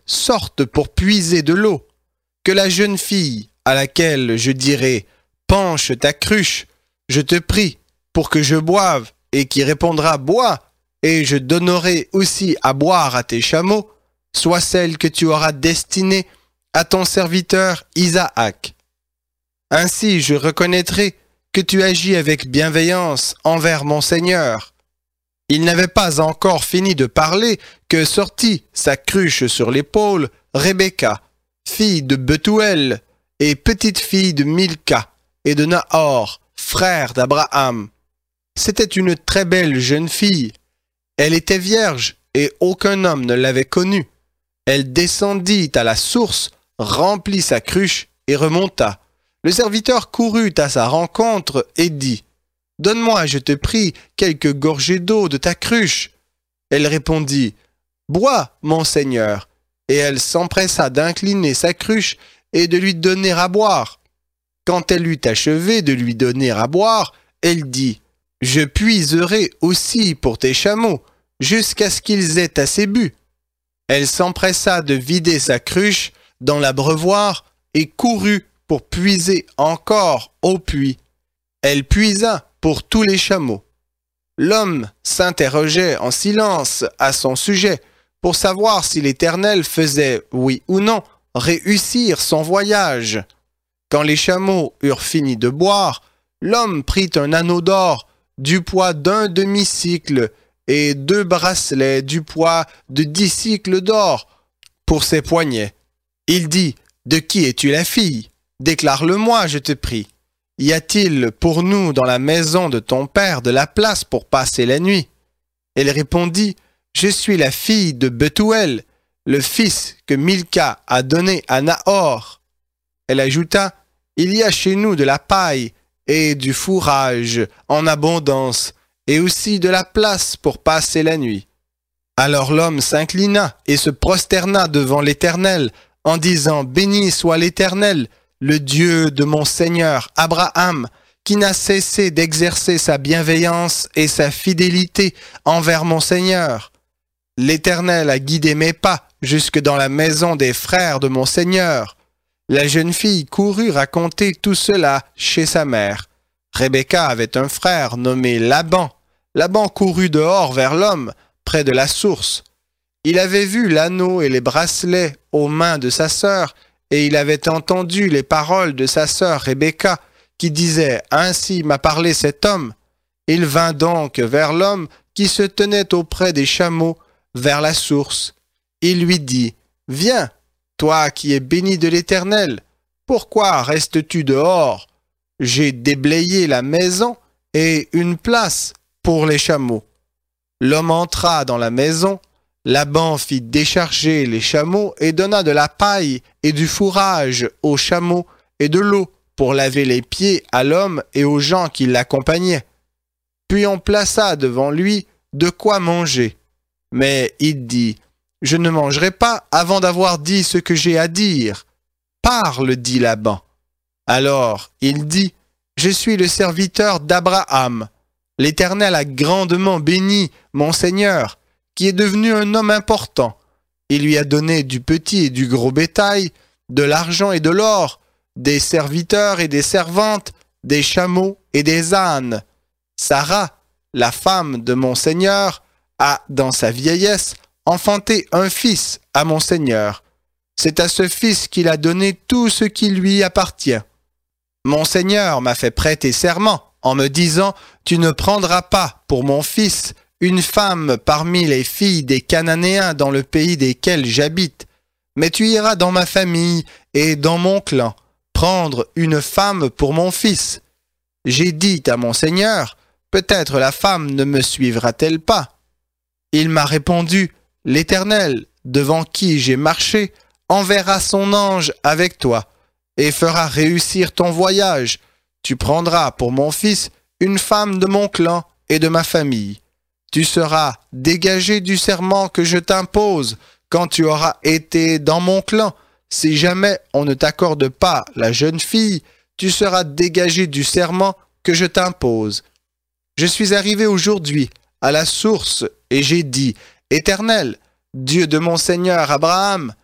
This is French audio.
sortent pour puiser de l'eau, que la jeune fille à laquelle je dirai « penche ta cruche, je te prie, pour que je boive » et qui répondra « bois » et je donnerai aussi à boire à tes chameaux, soit celle que tu auras destinée à ton serviteur Isaac. Ainsi je reconnaîtrai que tu agis avec bienveillance envers mon Seigneur. » Il n'avait pas encore fini de parler que sortit, sa cruche sur l'épaule, Rebecca, fille de Bethuel et petite-fille de Milca et de Nahor, frère d'Abraham. C'était une très belle jeune fille. Elle était vierge et aucun homme ne l'avait connue. Elle descendit à la source, remplit sa cruche et remonta. Le serviteur courut à sa rencontre et dit « Donne-moi, je te prie, quelques gorgées d'eau de ta cruche. » Elle répondit « Bois, mon Seigneur. » Et elle s'empressa d'incliner sa cruche et de lui donner à boire. Quand elle eut achevé de lui donner à boire, elle dit « Je puiserai aussi pour tes chameaux, jusqu'à ce qu'ils aient assez bu. » Elle s'empressa de vider sa cruche dans l'abreuvoir et courut pour puiser encore au puits. Elle puisa pour tous les chameaux. L'homme s'interrogeait en silence à son sujet pour savoir si l'Éternel faisait, oui ou non, réussir son voyage. Quand les chameaux eurent fini de boire, l'homme prit un anneau d'or du poids d'un demi-cycle et 2 bracelets du poids de 10 cycles d'or pour ses poignets. Il dit « De qui es-tu la fille? Déclare-le-moi, je te prie. Y a-t-il pour nous dans la maison de ton père de la place pour passer la nuit ?» Elle répondit « Je suis la fille de Bethuel, le fils que Milca a donné à Nahor. » Elle ajouta « Il y a chez nous de la paille et du fourrage en abondance, et aussi de la place pour passer la nuit. » Alors l'homme s'inclina et se prosterna devant l'Éternel, en disant « Béni soit l'Éternel, le Dieu de mon Seigneur Abraham, qui n'a cessé d'exercer sa bienveillance et sa fidélité envers mon Seigneur. L'Éternel a guidé mes pas jusque dans la maison des frères de mon Seigneur. » La jeune fille courut raconter tout cela chez sa mère. Rebecca avait un frère nommé Laban. Laban courut dehors vers l'homme, près de la source. Il avait vu l'anneau et les bracelets aux mains de sa sœur, et il avait entendu les paroles de sa sœur Rebecca, qui disait « Ainsi m'a parlé cet homme ». Il vint donc vers l'homme qui se tenait auprès des chameaux, vers la source. Il lui dit « Viens, toi qui es béni de l'Éternel, pourquoi restes-tu dehors? J'ai déblayé la maison et une place pour les chameaux. » L'homme entra dans la maison. Laban fit décharger les chameaux et donna de la paille et du fourrage aux chameaux et de l'eau pour laver les pieds à l'homme et aux gens qui l'accompagnaient. Puis on plaça devant lui de quoi manger. Mais il dit « Je ne mangerai pas avant d'avoir dit ce que j'ai à dire. »« Parle, dit Laban. » Alors il dit « Je suis le serviteur d'Abraham. L'Éternel a grandement béni mon Seigneur, qui est devenu un homme important. Il lui a donné du petit et du gros bétail, de l'argent et de l'or, des serviteurs et des servantes, des chameaux et des ânes. Sarah, la femme de mon Seigneur, a, dans sa vieillesse, enfanté un fils à mon Seigneur. C'est à ce fils qu'il a donné tout ce qui lui appartient. Mon Seigneur m'a fait prêter serment en me disant « Tu ne prendras pas pour mon fils une femme parmi les filles des Cananéens dans le pays desquels j'habite, mais tu iras dans ma famille et dans mon clan prendre une femme pour mon fils. » J'ai dit à mon Seigneur « Peut-être la femme ne me suivra-t-elle pas ?» Il m'a répondu « L'Éternel, devant qui j'ai marché, enverra son ange avec toi et fera réussir ton voyage. Tu prendras pour mon fils une femme de mon clan et de ma famille. Tu seras dégagé du serment que je t'impose quand tu auras été dans mon clan. Si jamais on ne t'accorde pas la jeune fille, tu seras dégagé du serment que je t'impose. Je suis arrivé aujourd'hui à la source et j'ai dit « Éternel, Dieu de mon Seigneur Abraham,